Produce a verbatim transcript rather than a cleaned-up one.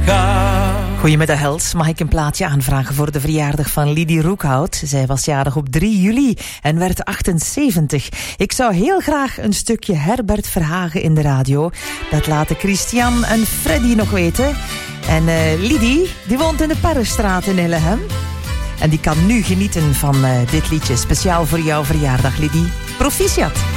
ga. Goedemiddag Hels, mag ik een plaatje aanvragen voor de verjaardag van Lidie Roekhout? Zij was jarig op drie juli en werd achtenzeventig. Ik zou heel graag een stukje Herbert Verhagen in de radio. Dat laten Christian en Freddy nog weten. En uh, Lidie, die woont in de Perrestraat in Hillehem. En die kan nu genieten van uh, dit liedje. Speciaal voor jouw verjaardag, Lidie. Proficiat!